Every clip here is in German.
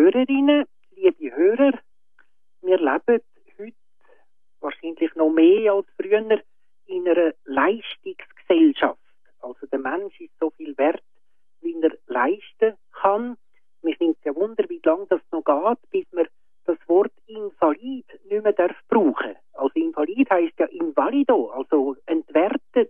Hörerinnen, liebe Hörer, wir leben heute wahrscheinlich noch mehr als früher in einer Leistungsgesellschaft. Also der Mensch ist so viel wert, wie er leisten kann. Mich nimmt es ja Wunder, wie lange das noch geht, bis man das Wort Invalid nicht mehr brauchen darf. Also Invalid heisst ja invalido, also entwertet,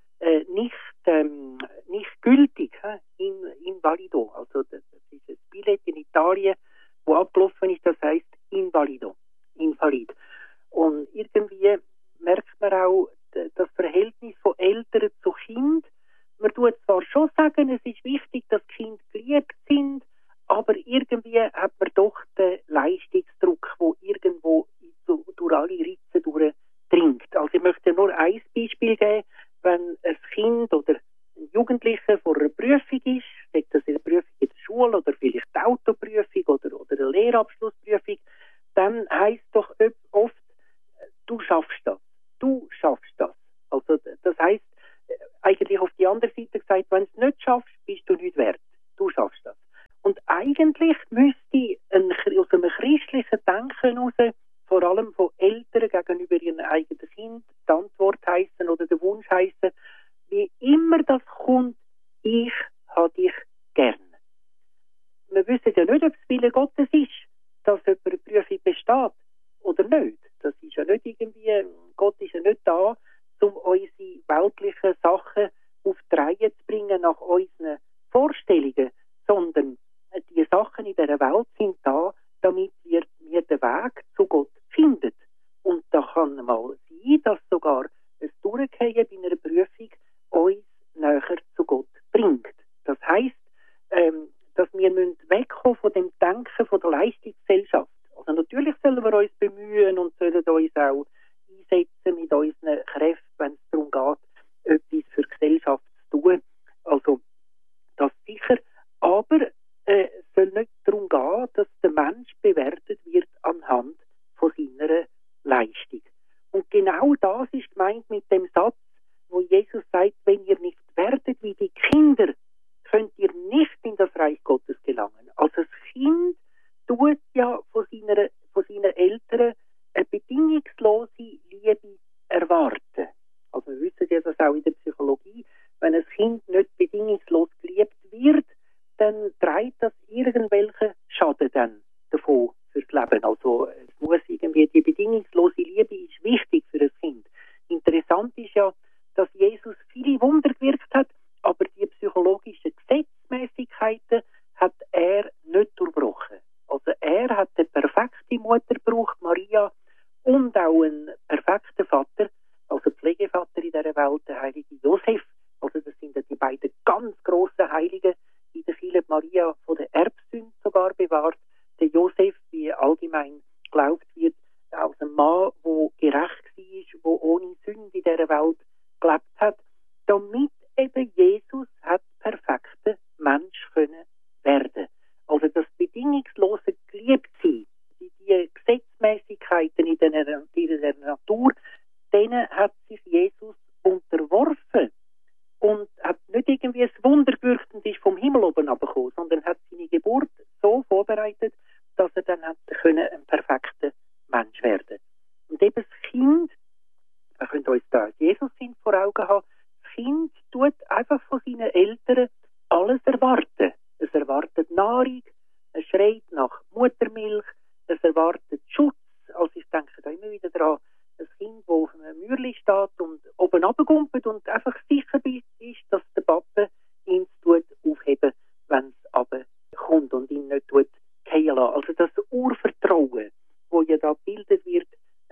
nicht gültig, invalido. Also das ist ein Billett in Italien, wo abgelaufen ist, das heisst invalido, invalid. Und irgendwie merkt man auch das Verhältnis von Eltern zu Kind. Man tut zwar schon sagen, es ist wichtig, dass Kinder geliebt sind, aber irgendwie hat man doch den Leistungsdruck, der irgendwo durch alle Ritzen durchdringt. Also ich möchte nur ein Beispiel geben, wenn ein Kind oder ein Jugendlicher vor einer Prüfung ist, sei das eine Prüfung in der Schule oder vielleicht eine Autoprüfung oder eine Lehrabschlussprüfung, dann heisst doch oft, du schaffst das. Du schaffst das. Also das heisst, eigentlich auf die andere Seite gesagt, wenn du es nicht schaffst, bist du nicht wert. Du schaffst das. Und eigentlich müsste aus einem christlichen Denken heraus, vor allem von Eltern gegenüber ihren eigenen Kind, die Antwort heissen oder der Wunsch heissen, wie immer das kommt, ich habe dich gern. Wir wissen ja nicht, ob es Wille Gottes ist, dass jemand eine Prüfung besteht oder nicht. Das ist ja nicht irgendwie, Gott ist ja nicht da, um unsere weltlichen Sachen auf die Reihe zu bringen nach unseren Vorstellungen, sondern die Sachen in dieser Welt sind da, damit wir den Weg zu Gott finden. Und da kann mal sein, dass sogar ein Durchgehen bei einer Prüfung uns näher zu Gott bringt. Das heisst, dass wir wegkommen von dem Denken von der Leistungsgesellschaft. Also natürlich sollen wir uns bemühen und sollen uns auch einsetzen mit unseren Kräften, wenn es darum geht, etwas für die Gesellschaft zu tun. Also das sicher. Aber es soll nicht darum gehen, dass der Mensch bewertet wird anhand von seiner Leistung. Und genau das ist gemeint mit dem Satz, wo Jesus sagt, wenn ihr nicht werdet wie die Kinder, könnt ihr nicht in das Reich Gottes gelangen. Also das Kind tut ja von seinen Eltern eine bedingungslose Liebe erwarten. Also wir wissen ja das auch in der Psychologie, wenn ein Kind nicht bedingungslos geliebt wird, dann trägt das irgendwelchen Schaden dann davon fürs Leben. Also es muss irgendwie, die bedingungslose Liebe ist wichtig für ein Kind. Interessant ist ja, dass Jesus viele Wunder gewirkt hat, aber die psychologischen Gesetzmäßigkeiten hat er nicht durchbrochen. Also er hat eine perfekte Mutter gebraucht, Maria, und auch einen perfekten Vater, also Pflegevater in dieser Welt, der heilige Josef. Also das sind ja die beiden ganz grossen Heiligen, in der vielen Maria von der Erbsünde sogar bewahrt. Der Josef, wie allgemein geglaubt wird, aus einem Mann, der gerecht war, der ohne Sünde in dieser Welt gelebt hat, damit eben Jesus hat perfekter Mensch können werden. Also das bedingungslose Geliebtsein, die Gesetzmäßigkeiten in dieser Natur, denen hat sich Jesus unterworfen und hat nicht irgendwie ein Wunder gewirkt und ist vom Himmel oben runtergekommen, sondern hat seine Geburt so vorbereitet, dass er dann hat können ein perfekter Mensch werden. Und eben das Kind, wir können uns da Jesus vor Augen haben, das Kind tut einfach von seinen Eltern alles erwarten. Es erwartet Nahrung, es schreit nach Muttermilch, es erwartet Schutz. Also ich denke da immer wieder daran, ein Kind, das auf einem Mürli steht und oben runtergumpelt und einfach sicher ist, dass der Papa ihn aufheben, wenn es runterkommt und ihn nicht fallen lassen. Also das Urvertrauen, das ja da gebildet wird,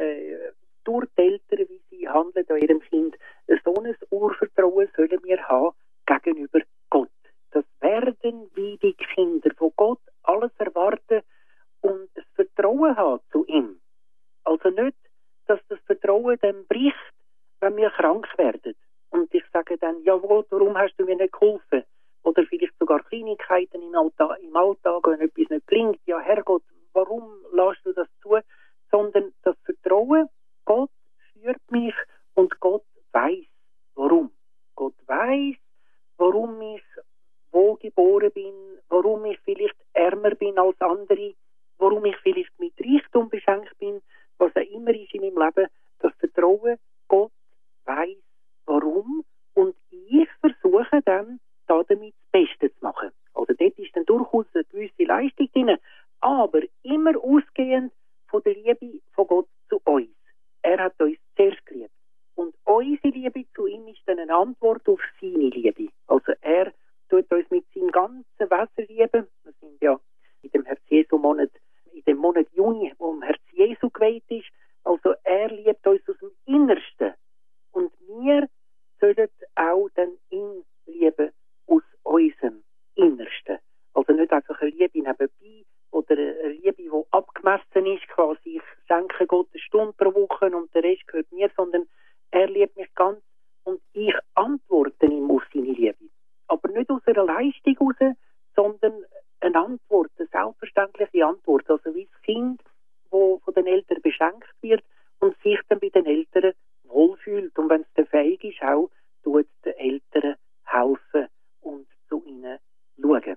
durch die Eltern, wie sie handeln an ihrem Kind, so ein Urvertrauen sollen wir haben gegenüber Gott. Das werden wie die Kinder, von Gott alles erwarten und das Vertrauen haben zu ihm. Also nicht, dass das Vertrauen dann bricht, wenn wir krank werden. Und ich sage dann, jawohl, warum hast du mir nicht geholfen? Oder vielleicht sogar Kleinigkeiten im Alltag, wenn etwas nicht gelingt. Ja, Herrgott, warum lässt du das zu? Sondern das Vertrauen, Gott führt mich und Gott weiß, warum. Gott weiß, warum ich wo geboren bin, warum ich vielleicht ärmer bin als andere, warum ich vielleicht mit Reichtum beschenkt bin, was auch immer ist in meinem Leben, das Vertrauen, Gott weiss, warum, und ich versuche dann, damit das Beste zu machen. Also dort ist dann durchaus eine gewisse Leistung drin, aber immer ausgehend von der Liebe von Gott zu uns. Er hat uns zuerst geliebt. Und unsere Liebe zu ihm ist dann eine Antwort auf seine Liebe. Also er tut uns mit seinem ganzen Wesen lieben. Wir sind ja in dem Herz-Jesu-Monat, in dem Monat Juni, wo im Herz Jesu geweiht ist. Also er liebt uns aus dem Innersten. Und wir sollen auch dann ihn lieben aus unserem Innersten. Also nicht einfach eine Liebe nebenbei oder eine Liebe, die abgemessen ist, quasi ich schenke Gott eine Stunde pro Woche und der Rest gehört mir, sondern er liebt mich ganz und ich antworte ihm auf seine Liebe. Aber nicht aus einer Leistung heraus, sondern eine Antwort, eine selbstverständliche Antwort. Also wie das Kind, das von den Eltern beschenkt wird und sich dann bei den Eltern wohlfühlt. Und wenn es dann fähig ist, auch tut den Eltern helfen und zu ihnen schauen.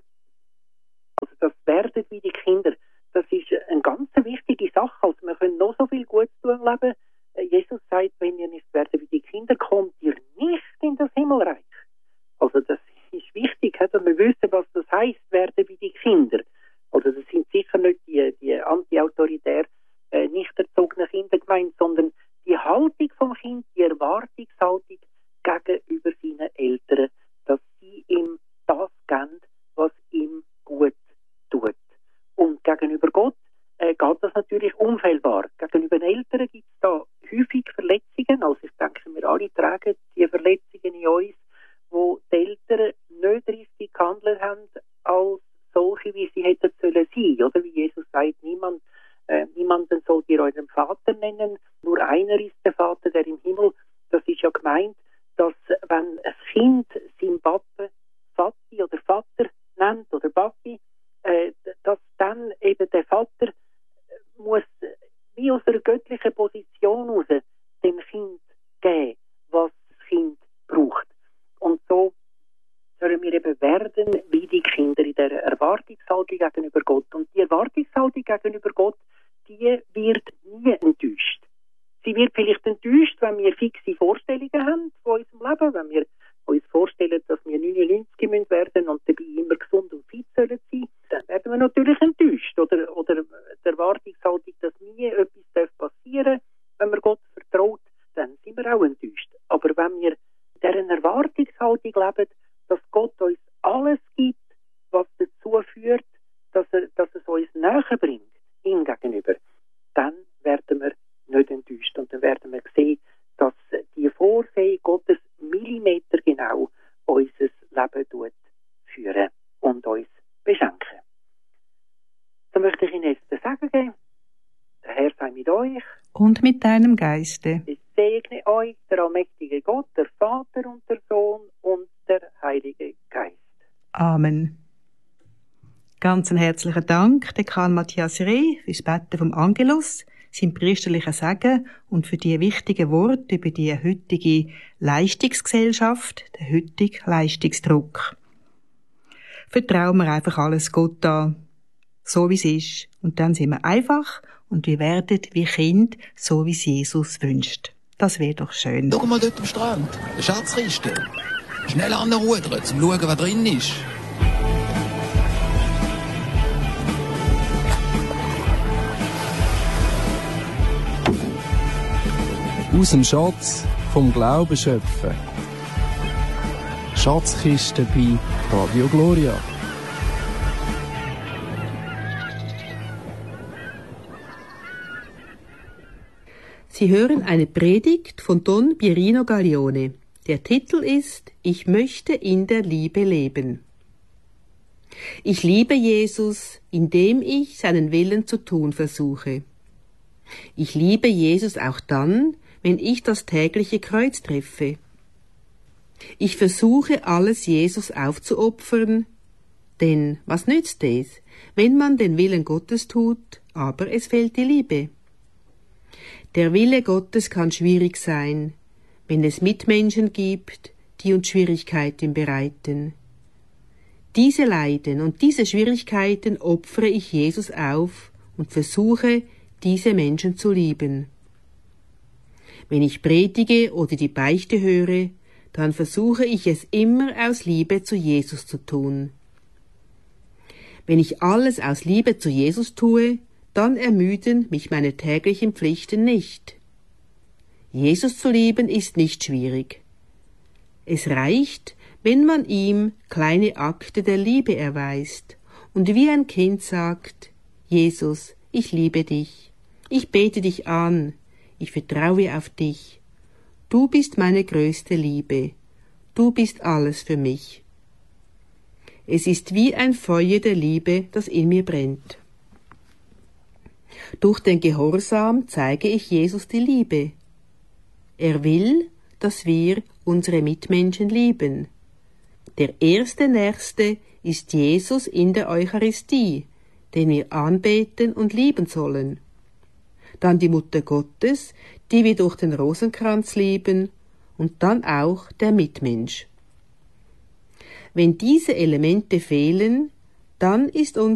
Also das werden wie die Kinder. Das ist eine ganz wichtige Sache. Also wir können noch so viel Gutes tun im Leben. Jesus sagt, wenn ihr nicht werdet wie die Kinder, kommt ihr nicht in das Himmelreich. Also das ist wichtig, dass wir wissen, was das heisst, werden wie die Kinder. Also das sind sicher nicht die anti-autoritär nicht erzogenen Kinder gemeint, sondern die Haltung vom Kind, die Erwartungshaltung gegenüber seinen Eltern, dass sie ihm das geben, was ihm gut tut. Und gegenüber Gott geht das natürlich unfehlbar. Gegenüber den Eltern gibt es da häufig Verletzungen. Also ich denke, wir alle tragen die Verletzungen in uns, wo die Eltern nicht richtig gehandelt haben als solche, wie sie hätten sollen sein. Oder wie Jesus sagt, niemanden sollt ihr euren Vater nennen, nur einer ist der Vater, der im Himmel. Das ist ja gemeint, dass wenn ein Kind seinen Papa Vati oder Vater nennt oder Papi, dass dann eben der Vater muss wie aus einer göttlichen Position heraus dem Kind geben, was das Kind braucht. Und so sollen wir eben werden wie die Kinder in der Erwartungshaltung gegenüber Gott. Und die Erwartungshaltung gegenüber Gott, die wird nie enttäuscht. Sie wird vielleicht enttäuscht, wenn wir fixe Vorstellungen haben von unserem Leben, wenn wir uns vorstellen, dass wir 99 müssen werden und dabei immer gesund und fit sollen sein, dann werden wir natürlich enttäuscht. Oder die Erwartungshaltung, dass nie etwas passieren darf, wenn man Gott vertraut, dann sind wir auch enttäuscht. Aber wenn wir in dieser Erwartungshaltung leben, dass Gott uns alles gibt, was dazu führt, dass es uns näher bringt, ihm gegenüber, dann werden wir nicht enttäuscht. Und dann werden wir sehen, dass die Vorsehung Gottes Millimeter genau unser Leben führen und uns beschenken. So möchte ich Ihnen jetzt den Segen geben. Der Herr sei mit euch. Und mit deinem Geiste. Ich segne euch, der allmächtige Gott, der Vater und der Sohn und der Heilige Geist. Amen. Ganz einen herzlichen Dank, Dekan Matthias Reh, fürs Beten vom Angelus, sein priesterlicher Segen und für die wichtigen Worte über die heutige Leistungsgesellschaft, den heutigen Leistungsdruck. Vertrauen wir einfach alles Gott an, so wie es ist. Und dann sind wir einfach und wir werden wie Kind, so wie es Jesus wünscht. Das wäre doch schön. Schau mal dort am Strand, eine Schatzkiste. Schnell anrudern, zum schauen, was drin ist. Aus dem Schatz vom Glauben schöpfen. Schatzkiste bei Radio Gloria. Sie hören eine Predigt von Don Pierino Gaglione. Der Titel ist Ich möchte in der Liebe leben. Ich liebe Jesus, indem ich seinen Willen zu tun versuche. Ich liebe Jesus auch dann, wenn ich das tägliche Kreuz treffe. Ich versuche, alles Jesus aufzuopfern, denn was nützt es, wenn man den Willen Gottes tut, aber es fehlt die Liebe? Der Wille Gottes kann schwierig sein, wenn es Mitmenschen gibt, die uns Schwierigkeiten bereiten. Diese Leiden und diese Schwierigkeiten opfere ich Jesus auf und versuche, diese Menschen zu lieben. Wenn ich predige oder die Beichte höre, dann versuche ich es immer aus Liebe zu Jesus zu tun. Wenn ich alles aus Liebe zu Jesus tue, dann ermüden mich meine täglichen Pflichten nicht. Jesus zu lieben ist nicht schwierig. Es reicht, wenn man ihm kleine Akte der Liebe erweist und wie ein Kind sagt, Jesus, ich liebe dich, ich bete dich an, ich vertraue auf dich. Du bist meine größte Liebe, du bist alles für mich. Es ist wie ein Feuer der Liebe, das in mir brennt. Durch den Gehorsam zeige ich Jesus die Liebe. Er will, dass wir unsere Mitmenschen lieben. Der erste Nächste ist Jesus in der Eucharistie, den wir anbeten und lieben sollen. Dann die Mutter Gottes, die wir durch den Rosenkranz lieben, und dann auch der Mitmensch. Wenn diese Elemente fehlen, dann ist